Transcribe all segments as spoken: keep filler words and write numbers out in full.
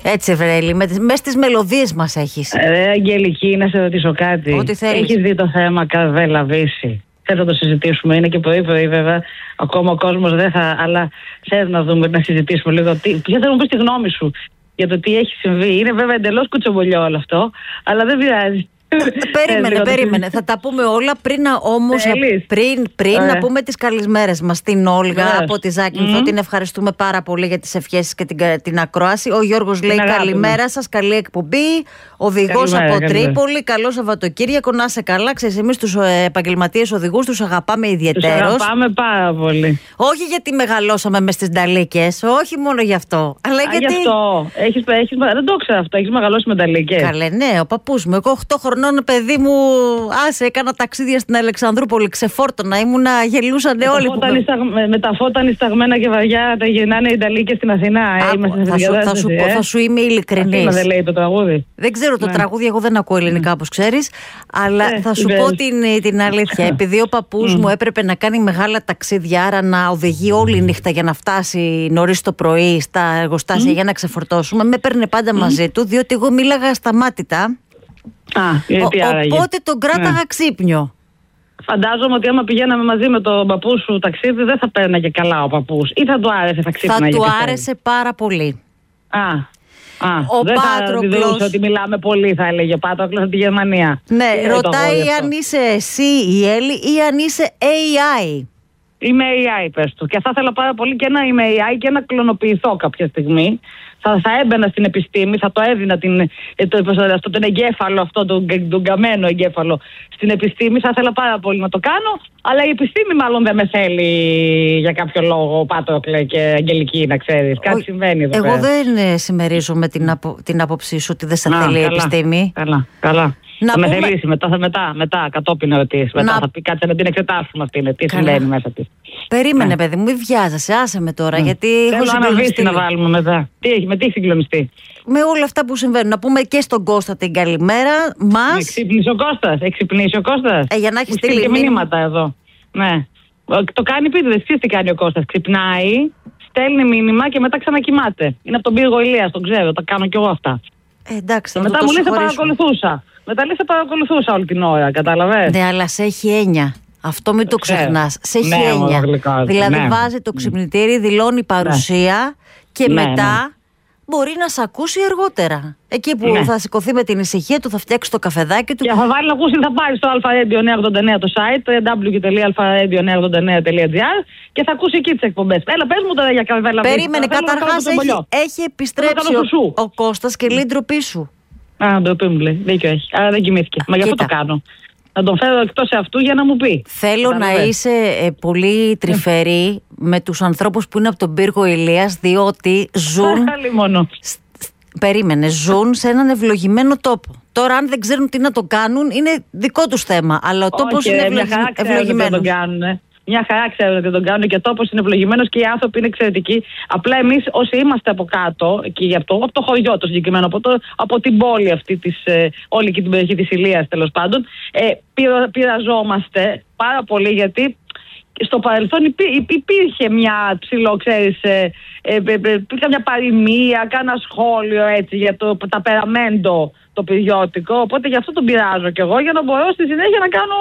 Έτσι, Βρέλη, μέσα στις μελωδίες μας έχεις. Ε, Αγγελική, να σε ρωτήσω κάτι. Ό,τι θέλεις. Έχεις δει το θέμα Καρβέλα Βύση? Θέλω να το συζητήσουμε. Είναι και πρωί-πρωί, βέβαια. Ακόμα ο κόσμος δεν θα. Αλλά θέλω να δούμε, να συζητήσουμε λίγο. Ποια θα μου πει τη γνώμη σου για το τι έχει συμβεί. Είναι βέβαια εντελώς κουτσομπολιό όλο αυτό, αλλά δεν πειράζει. Περίμενε, περίμενε. Θα τα πούμε όλα πριν όμως πριν, πριν να πούμε τις καλησμέρες μας στην Όλγα yeah. από τη Ζάκυνθο. Mm. Την ευχαριστούμε πάρα πολύ για τις ευχές και την, την ακρόαση. Ο Γιώργος λέει καλημέρα σας, καλή εκπομπή. Οδηγός από Τρίπολη, καλό Σαββατοκύριακο, να είσαι καλά. Ξέρεις, εμείς τους επαγγελματίες οδηγούς τους αγαπάμε ιδιαιτέρως. Τους αγαπάμε πάρα πολύ. Όχι γιατί μεγαλώσαμε μες στις νταλίκες, όχι μόνο γι' αυτό. Αλλά Α, γιατί. Γι' αυτό. Έχεις, έχεις, δεν το ξέρω αυτό, έχεις μεγαλώσει με νταλίκες. Καλέ, ναι, ο παππούς μου. Εγώ οκτώ χρονών, παιδί μου, άσε, έκανα ταξίδια στην Αλεξανδρούπολη, ξεφόρτωνα, ήμουνα, γελούσανε όλοι. Που... Με, με τα φώτα νησταγμένα και βαριά τα γεννάνε οι νταλίκες στην Αθηνά. Α, ε, θα, σου, θα, σου, ε? θα σου είμαι ειλικρινής. Δεν λέει το τραγούδι. Δεν ξέρω το ναι. τραγούδι, εγώ δεν ακούω ελληνικά όπως ξέρεις, αλλά ε, θα σου πω την, την αλήθεια. Επειδή ο παππούς μου έπρεπε να κάνει μεγάλα ταξίδια, άρα να οδηγεί όλη νύχτα για να φτάσει νωρίς το πρωί στα εργοστάσια για να ξεφορτώσουμε, με παίρνε πάντα μαζί του, διότι εγώ μίλαγα ασταμάτητα. Α, γιατί ο, άραγε. Οπότε τον κράταγα ναι. ξύπνιο. Φαντάζομαι ότι άμα πηγαίναμε μαζί με τον παππού σου ταξίδι, δεν θα παίρναγε καλά ο παππούς. Ή θα του άρεσε, θα ξύπναγε. Θα του άρεσε πάρα πολύ. Α, α ο δεν Πάτροκλος. Θα ότι μιλάμε πολύ, θα έλεγε ο Πάτροκλος από τη Γερμανία. Ναι, ε, ρωτάει αν είσαι εσύ η Έλλη ή αν είσαι έι άι. Είμαι έι άι, πες του. Και θα ήθελα πάρα πολύ και να είμαι έι άι και να κλωνοποιηθώ κάποια στιγμή. Θα, θα έμπαινα στην επιστήμη, θα το έδινα την, το, το, τον εγκέφαλο αυτό, τον, τον καμένο εγκέφαλο στην επιστήμη. Θα ήθελα πάρα πολύ να το κάνω, αλλά η επιστήμη μάλλον δεν με θέλει για κάποιο λόγο, Πάτροκλε και Αγγελική, να ξέρεις. Κάτι Ο, συμβαίνει εδώ. Εγώ πέρα. δεν συμμερίζομαι την, απο, την άποψή σου ότι δεν σε θέλει η επιστήμη. Καλά, καλά. Να θα πούμε... με θελήσει μετά, μετά, μετά, κατόπιν ερωτήσεις. Μετά να... θα πει κάτσε να την εξετάσουμε αυτήν, τι συμβαίνει μέσα της. Περίμενε, ναι. παιδί μου, μην βιάζεσαι, άσε με τώρα, ναι. γιατί έχω συγκλονιστεί. να βάλουμε μετά. Τι έχει, με τι έχει συγκλονιστεί. Με όλα αυτά που συμβαίνουν. Να πούμε και στον Κώστα την καλημέρα μας. Εξυπνήσει ο Κώστας, εξυπνήσει ο Κώστας. Ε, για να έχει στείλει και μηνύματα εδώ. Ναι. Το κάνει επίτηδες, ξέρεις τι κάνει ο Κώστας. Ξυπνάει, στέλνει μήνυμα και μετά ξανακοιμάται. Είναι από τον πύργο Ηλίας, τον ξέρω, τα κάνω κι εγώ αυτά. Ε, εντάξει, μετά μου λέει θα παρακολουθούσα. Μετά λέει θα παρακολουθούσα όλη την ώρα, κατάλαβες. Ναι, αλλά σε έχει έννοια. Αυτό μην το ξεχνάς. Σε έχει ναι, έννοια. Δηλαδή ναι. βάζει το ξυπνητήρι, δηλώνει παρουσία ναι. και ναι, μετά ναι. μπορεί να σε ακούσει αργότερα. Εκεί που ναι. θα σηκωθεί με την ησυχία του, θα φτιάξει το καφεδάκι του. Και θα βάλει να ακούσει, θα πάρει στο αλφα ρέιντιο εννιακόσια ογδόντα εννέα το site, double-u double-u double-u τελεία αλφα ρέιντιο εννιακόσια ογδόντα εννέα τελεία τζι άρ και θα ακούσει εκεί τις εκπομπές. Έλα, πες μου τώρα για Καρβέλα. Περίμενε, καταρχάς έχει, έχει επιστρέψει ο, ο Κώστας και λέει ντροπή σου. Α, ντροπή μου λέει. Δίκιο έχει. Άρα δεν κοιμήθηκε. Μα γι' αυτό το κάνω. Να τον φέρω εκτός αυτού για να μου πει. Θέλω να είσαι ε, πολύ τρυφερή με τους ανθρώπους που είναι από τον πύργο Ηλίας, διότι ζουν. Σ, περίμενε, ζουν σε έναν ευλογημένο τόπο. Τώρα, αν δεν ξέρουν τι να το κάνουν, είναι δικό τους θέμα. Αλλά ο τόπος είναι ευλογη... ευλογημένος. Μια χαρά ξέρουν ότι τον κάνουν και ο τόπος είναι ευλογημένος και οι άνθρωποι είναι εξαιρετικοί. Απλά εμείς όσοι είμαστε από κάτω, και γι' αυτό, από το χωριό το συγκεκριμένο, από, το, από την πόλη αυτή, της, ε, όλη και την περιοχή της Ηλίας τέλος πάντων, ε, πειρα, πειραζόμαστε πάρα πολύ γιατί στο παρελθόν υπή, υπήρχε μια ψηλό, ξέρεις, ε, ε, ε, ε, μια παροιμία, κάνα σχόλιο έτσι για το ταπεραμέντο το πυριώτικο, οπότε γι' αυτό τον πειράζω κι εγώ για να μπορώ στη συνέχεια να κάνω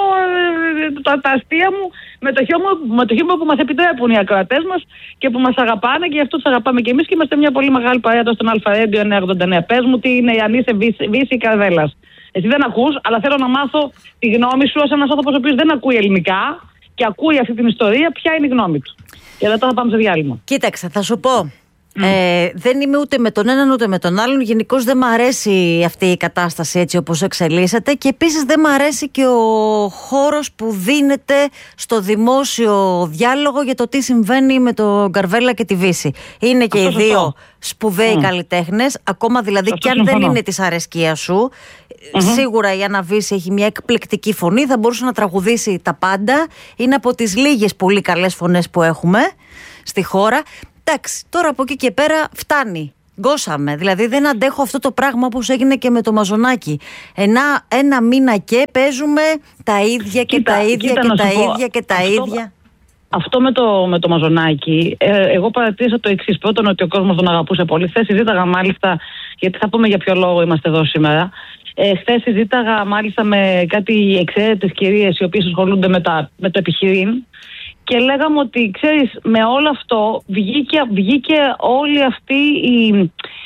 ε, τα, τα αστεία μου με το χιούμορ, με το χιούμορ που μας επιτρέπουν οι ακροατές μας και που μας αγαπάνε και γι' αυτό τους αγαπάμε κι εμείς και είμαστε μια πολύ μεγάλη παρέα στον Αλφα Ρέιντιο εννιακόσια ογδόντα εννέα. Πες μου τι είναι, αν είσαι Βύση ή Καρβέλας. Εσύ δεν ακούς, αλλά θέλω να μάθω τη γνώμη σου ως ένας άνθρωπος ο οποίος δεν ακούει ελληνικά και ακούει αυτή την ιστορία, ποια είναι η γνώμη του. Και μετά θα πάμε σε διάλειμμα. Κοίταξε, θα σου πω. Mm. Ε, δεν είμαι ούτε με τον έναν ούτε με τον άλλον. Γενικώς δεν μ' αρέσει αυτή η κατάσταση έτσι όπως εξελίσσεται και επίσης δεν μ' αρέσει και ο χώρος που δίνεται στο δημόσιο διάλογο για το τι συμβαίνει με τον Καρβέλα και τη Βύση. Είναι και αυτό οι δύο αυτό. σπουδαίοι mm. καλλιτέχνες, ακόμα δηλαδή αυτό και αν συμφωνώ. δεν είναι της αρεσκίας σου. Mm-hmm. Σίγουρα η Άννα Βύση έχει μια εκπληκτική φωνή, θα μπορούσε να τραγουδήσει τα πάντα. Είναι από τις λίγες πολύ καλές φωνές που έχουμε στη χώρα. Εντάξει, τώρα από εκεί και πέρα φτάνει. Γκώσαμε. Δηλαδή δεν αντέχω αυτό το πράγμα όπως έγινε και με το Μαζονάκι. Ένα, ένα μήνα και παίζουμε τα ίδια και κοίτα, τα ίδια κοίτα, και τα πω, ίδια και τα αυτό, ίδια. Αυτό με το, με το Μαζονάκι, ε, εγώ παρατήρησα το εξής. Πρώτον, ότι ο κόσμος τον αγαπούσε πολύ. Χθες συζήταγα μάλιστα γιατί θα πούμε για ποιο λόγο είμαστε εδώ σήμερα. Ε, χθες συζήταγα μάλιστα με κάτι εξαίρετες κυρίες οι οποίες ασχολούνται με, τα, με το επιχειρήν και λέγαμε ότι, ξέρεις, με όλο αυτό βγήκε, βγήκε όλη αυτή η,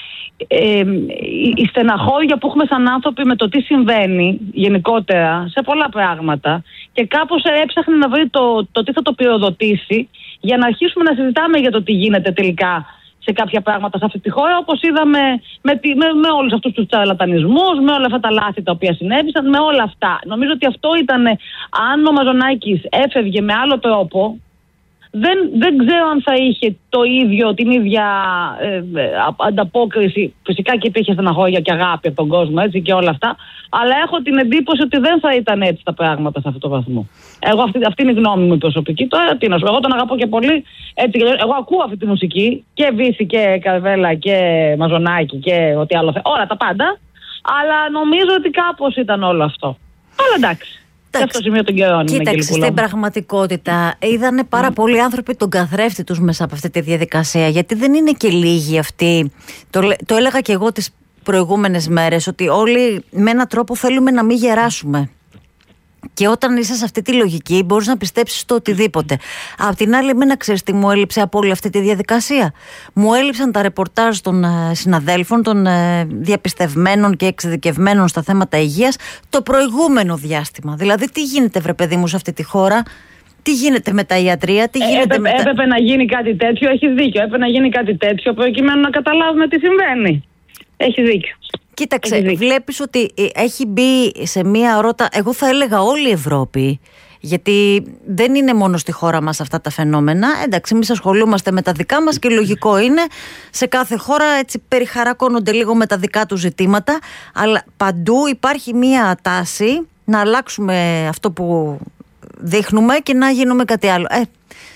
ε, η, η στεναχώρια που έχουμε σαν άνθρωποι με το τι συμβαίνει γενικότερα σε πολλά πράγματα και κάπως έψαχνε να βρει το, το τι θα το πυροδοτήσει για να αρχίσουμε να συζητάμε για το τι γίνεται τελικά σε κάποια πράγματα σε αυτή τη χώρα, όπως είδαμε με, με, με όλους αυτούς τους τσαρλατανισμούς, με όλα αυτά τα λάθη τα οποία συνέβησαν, με όλα αυτά. Νομίζω ότι αυτό ήταν, αν ο Μαζονάκης έφευγε με άλλο τρόπο, δεν, δεν ξέρω αν θα είχε το ίδιο, την ίδια ε, ανταπόκριση. Φυσικά και υπήρχε στεναχώρια και αγάπη από τον κόσμο, έτσι, και όλα αυτά. Αλλά έχω την εντύπωση ότι δεν θα ήταν έτσι τα πράγματα σε αυτό το βαθμό. Εγώ αυτή, αυτή είναι η γνώμη μου προσωπική. Τώρα τι να σου πω, εγώ τον αγαπώ και πολύ. Έτσι, εγώ ακούω αυτή τη μουσική και Βύση και Καρβέλα και Μαζονάκη και ό,τι άλλο. Όλα τα πάντα. Αλλά νομίζω ότι κάπως ήταν όλο αυτό. Αλλά εντάξει. Και αυτό σημείο των καιρών. Κοίταξε, στην πραγματικότητα είδανε πάρα mm. πολλοί άνθρωποι τον καθρέφτη τους μέσα από αυτή τη διαδικασία. Γιατί δεν είναι και λίγοι αυτοί. Το, το έλεγα και εγώ τις προηγούμενες μέρες, ότι όλοι με έναν τρόπο θέλουμε να μην γεράσουμε. Και όταν είσαι σε αυτή τη λογική, μπορείς να πιστέψεις το οτιδήποτε. Απ' την άλλη, εμένα ξέρεις τι μου έλειψε από όλη αυτή τη διαδικασία. Μου έλειψαν τα ρεπορτάζ των ε, συναδέλφων, των ε, διαπιστευμένων και εξειδικευμένων στα θέματα υγείας το προηγούμενο διάστημα. Δηλαδή, τι γίνεται, βρε παιδί μου, σε αυτή τη χώρα, τι γίνεται με τα ιατρία, τι γίνεται έπρεπε, με τα... έπρεπε να γίνει κάτι τέτοιο, έχεις δίκιο. Έπρεπε να γίνει κάτι τέτοιο προκειμένου να καταλάβουμε τι συμβαίνει. Έχεις δίκιο. Κοίταξε, βλέπεις ότι έχει μπει σε μία ρότα, εγώ θα έλεγα όλη η Ευρώπη, γιατί δεν είναι μόνο στη χώρα μας αυτά τα φαινόμενα. Εντάξει, εμείς ασχολούμαστε με τα δικά μας και λογικό είναι, σε κάθε χώρα έτσι περιχαρακώνονται λίγο με τα δικά του ζητήματα, αλλά παντού υπάρχει μία τάση να αλλάξουμε αυτό που δείχνουμε και να γίνουμε κάτι άλλο. Ε,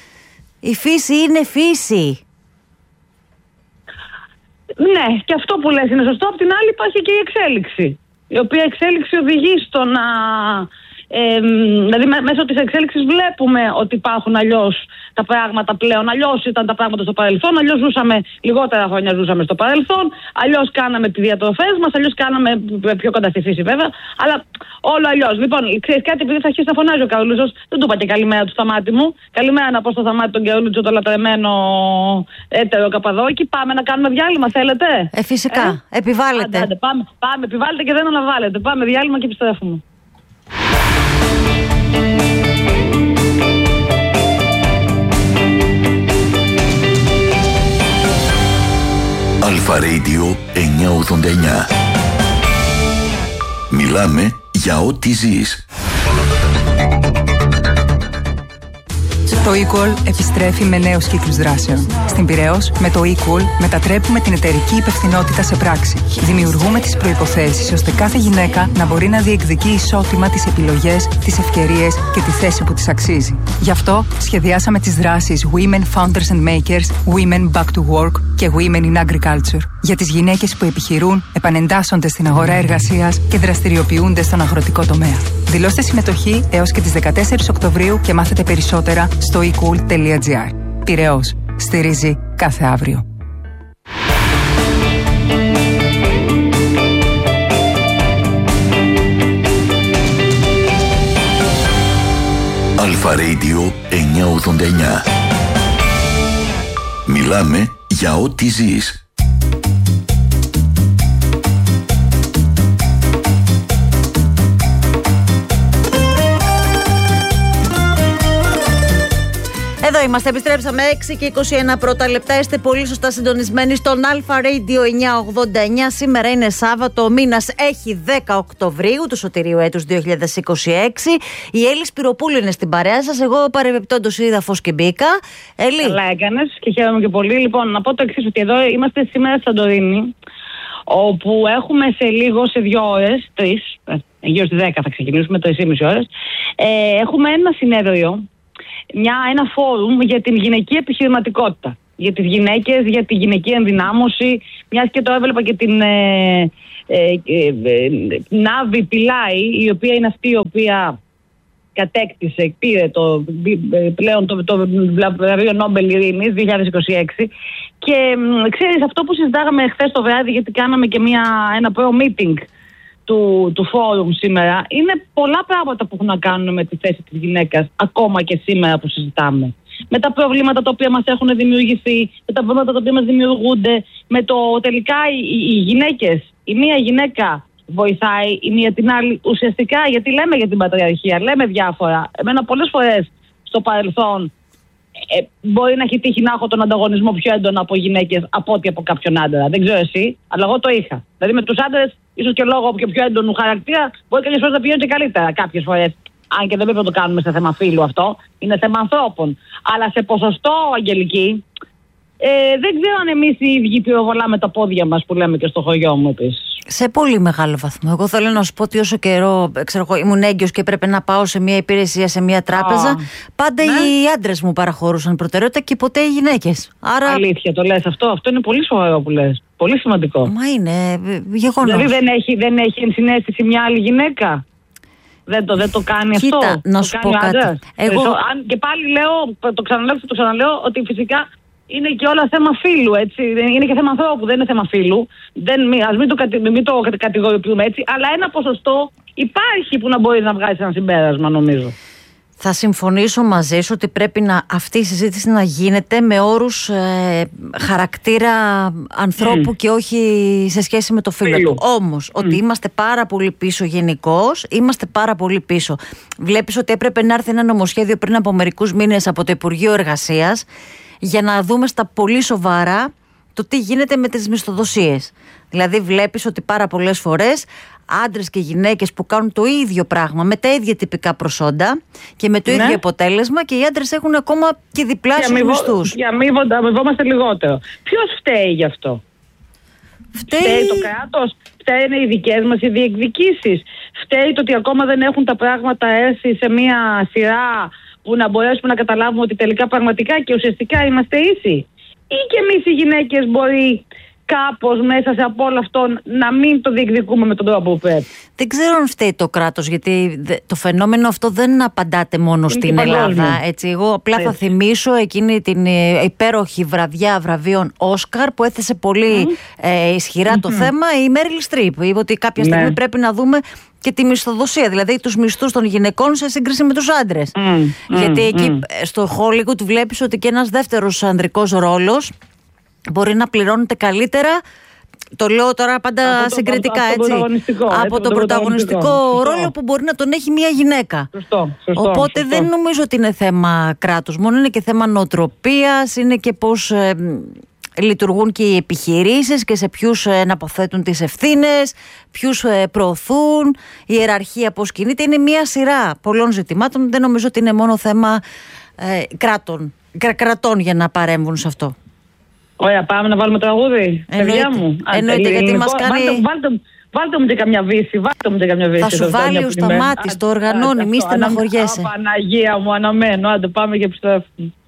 η φύση είναι φύση. Ναι, και αυτό που λες είναι σωστό. Απ' την άλλη υπάρχει και η εξέλιξη, η οποία εξέλιξη οδηγεί στο να... Ε, δηλαδή μέσω της εξέλιξης βλέπουμε ότι υπάρχουν αλλιώς τα πράγματα πλέον. Αλλιώς ήταν τα πράγματα στο παρελθόν, αλλιώς ζούσαμε λιγότερα χρόνια ζούσαμε στο παρελθόν, αλλιώς κάναμε τις διατροφές μας, αλλιώς κάναμε πιο κοντά στη φύση βέβαια, αλλά όλο αλλιώς. Λοιπόν, ξέρεις κάτι, επειδή θα αρχίσει να φωνάζει ο Καρολούτσος, δεν του είπα και καλημέρα του Σταμάτη μου. Καλημέρα να πω στο Σταμάτη τον Καρολούτσο, το λατρεμένο έτερο Καπαδόκι. Πάμε να κάνουμε διάλειμμα, θέλετε? Ε, φυσικά. Ε? Επιβάλλεται. Άντε, άντε, πάμε, πάμε, επιβάλλεται και δεν αναβάλλεται. Πάμε διάλειμμα και επιστρέφουμε. Αλφα Radio εννιακόσια ογδόντα εννιά. Μιλάμε για ό,τι ζεις. Το eCall επιστρέφει με νέους κύκλους δράσεων. Στην Πειραιώς, με το eCall μετατρέπουμε την εταιρική υπευθυνότητα σε πράξη. Δημιουργούμε τις προϋποθέσεις ώστε κάθε γυναίκα να μπορεί να διεκδικεί ισότιμα τις επιλογές, τις ευκαιρίες και τη θέση που της αξίζει. Γι' αυτό σχεδιάσαμε τις δράσεις Women Founders and Makers, Women Back to Work και Women in Agriculture. Για τις γυναίκες που επιχειρούν, επανεντάσσονται στην αγορά εργασίας και δραστηριοποιούνται στον αγροτικό τομέα. Δηλώστε συμμετοχή έως και τις δεκατέσσερις Οκτωβρίου και μάθετε περισσότερα στο e cool τελεία gr. Πειραιώς. Στηρίζει κάθε αύριο. Αλφα Radio εννιακόσια ογδόντα εννιά. Μιλάμε για ό,τι ζεις. Εδώ είμαστε, επιστρέψαμε έξι και είκοσι ένα πρώτα λεπτά. Είστε πολύ σωστά συντονισμένοι στον Αλφα Radio εννιακόσια ογδόντα εννιά. Σήμερα είναι Σάββατο, ο μήνας έχει δέκα Οκτωβρίου του σωτηρίου έτους δύο χιλιάδες είκοσι έξι. Η Έλλη Σπυροπούλου είναι στην παρέα σας. Εγώ παρεμπιπτόντως είδα φως και μπήκα. Έλλη. Καλά έκανες και χαίρομαι και πολύ. Λοιπόν, να πω το εξής, ότι εδώ είμαστε σήμερα στη Σαντορίνη, όπου έχουμε σε λίγο, σε δύο ώρες, τρεις, γύρω στις δέκα θα ξεκινήσουμε, τρεις και μισή ώρες, ε, έχουμε ένα συνέδριο. Μια, ένα φόρουμ για την γυναική επιχειρηματικότητα. Για τις γυναίκες, για τη γυναική ενδυνάμωση. Μιας και το έβλεπα και την ε, ε, ε, ε, Νάβη Πιλάη, η οποία είναι αυτή η οποία κατέκτησε, πήρε το, πλέον το, το βραβείο Νόμπελ Ειρήνης δύο χιλιάδες είκοσι έξι. Και ξέρεις, αυτό που συζητάγαμε χθες το βράδυ, γιατί κάναμε και μια, ένα προ-meeting του, του φόρουμ σήμερα, είναι πολλά πράγματα που έχουν να κάνουν με τη θέση της γυναίκας, ακόμα και σήμερα που συζητάμε. Με τα προβλήματα τα οποία μας έχουν δημιουργηθεί, με τα προβλήματα τα οποία μας δημιουργούνται, με το τελικά οι, οι γυναίκες, η μία γυναίκα βοηθάει η μία την άλλη ουσιαστικά, γιατί λέμε για την πατριαρχία, λέμε διάφορα. Εμένα πολλές φορές στο παρελθόν ε, μπορεί να έχει τύχει να έχω τον ανταγωνισμό πιο έντονα από γυναίκες από ότι από κάποιον άντρα. Δεν ξέρω εσύ, αλλά εγώ το είχα. Δηλαδή με τους άντρες, ίσως και λόγω πιο, πιο έντονου χαρακτήρα, μπορεί κάποιες φορές να πηγαίνουν και καλύτερα. Κάποιες φορές. Αν και δεν πρέπει να το κάνουμε σε θέμα φύλου αυτό, είναι θέμα ανθρώπων. Αλλά σε ποσοστό, Αγγελική, ε, δεν ξέρω αν εμείς οι ίδιοι πυροβολάμε τα πόδια μας, που λέμε και στο χωριό μου επίσης. Σε πολύ μεγάλο βαθμό. Εγώ θέλω να σου πω ότι όσο καιρό ξέρω, ήμουν έγκυος και έπρεπε να πάω σε μια υπηρεσία, σε μια τράπεζα, oh. πάντα ναι. οι άντρες μου παραχωρούσαν προτεραιότητα και ποτέ οι γυναίκες. Άρα... Αλήθεια, το λες αυτό. Αυτό είναι πολύ σοβαρό που λες. Πολύ σημαντικό. Μα είναι γεγονός. Δηλαδή δεν έχει, δεν έχει ενσυναίσθηση μια άλλη γυναίκα. Δεν το, δεν το κάνει. Κοίτα, αυτό. να το σου κάνει πω κάτι. Εγώ... Αν, και πάλι λέω, το ξαναλέω και το ξαναλέω, ότι φυσικά είναι και όλα θέμα φύλου, έτσι. Είναι και θέμα ανθρώπου, δεν είναι θέμα φύλου. Δεν, ας μην το, μην το κατηγοριοποιούμε έτσι, αλλά ένα ποσοστό υπάρχει που να μπορεί να βγάλει ένα συμπέρασμα, νομίζω. Θα συμφωνήσω μαζί σου ότι πρέπει να, αυτή η συζήτηση να γίνεται με όρους ε, χαρακτήρα ανθρώπου mm. και όχι σε σχέση με το φύλο του. Όμως, mm. ότι είμαστε πάρα πολύ πίσω γενικώς, είμαστε πάρα πολύ πίσω. Βλέπεις ότι έπρεπε να έρθει ένα νομοσχέδιο πριν από μερικούς μήνες από το Υπουργείο Εργασίας για να δούμε στα πολύ σοβαρά το τι γίνεται με τις μισθοδοσίες. Δηλαδή βλέπεις ότι πάρα πολλές φορές άντρες και γυναίκες που κάνουν το ίδιο πράγμα με τα ίδια τυπικά προσόντα και με το ναι. ίδιο αποτέλεσμα, και οι άντρες έχουν ακόμα και διπλάσιους μισθούς. Και αμοιβόμαστε λιγότερο. Ποιος φταίει γι' αυτό? Φταίει... φταίει το κράτος? Φταίνε οι δικές μας οι διεκδικήσεις? Φταίει το ότι ακόμα δεν έχουν τα πράγματα έρθει σε μια σειρά που να μπορέσουμε να καταλάβουμε ότι τελικά πραγματικά και ουσιαστικά είμαστε ίσοι? Ή και εμείς οι γυναίκες μπορεί κάπως μέσα σε από όλο αυτό να μην το διεκδικούμε με τον τρόπο που πρέπει? Δεν ξέρω αν φταίει το κράτος, γιατί το φαινόμενο αυτό δεν απαντάται μόνο είναι στην Ελλάδα. Έτσι. Εγώ απλά έτσι. θα θυμίσω εκείνη την υπέροχη βραδιά βραβείων Όσκαρ που έθεσε πολύ mm. ε, ισχυρά mm-hmm. το θέμα η Μέριλ Στριπ. Είπε ότι κάποια στιγμή ναι. πρέπει να δούμε και τη μισθοδοσία, δηλαδή τους μισθούς των γυναικών σε σύγκριση με τους άντρες. Mm, γιατί mm, εκεί mm. στο Hollywood βλέπεις ότι και ένας δεύτερος ανδρικός ρόλος μπορεί να πληρώνεται καλύτερα. Το λέω τώρα πάντα από το, συγκριτικά, από, έτσι. Από, από τον το πρωταγωνιστικό, πρωταγωνιστικό ρόλο που μπορεί να τον έχει μια γυναίκα. Σωστό, σωστό, Οπότε σωστό. δεν νομίζω ότι είναι θέμα κράτους. Μόνο είναι και θέμα νοοτροπίας, είναι και πώς ε, λειτουργούν και οι επιχειρήσεις και σε ποιους ε, να αποθέτουν τις ευθύνες, ποιους ε, προωθούν, η ιεραρχία πώς κινείται. Είναι μια σειρά πολλών ζητημάτων. Δεν νομίζω ότι είναι μόνο θέμα ε, κράτων, κρα, κρατών για να παρέμβουν σε αυτό. Ωραία, πάμε να βάλουμε τραγούδι. Παιδιά μου. Εννοείται, γιατί μας κάνει... Βάλτε, βάλτε, βάλτε μου και καμιά βύση, βάλτε μου και καμιά βύση. Θα σου βάλει ο Σταμάτης, το οργανώνει, μη στεναχωριέσαι. Παναγία μου, αναμένω. Άντε πάμε και επιστρέφουμε.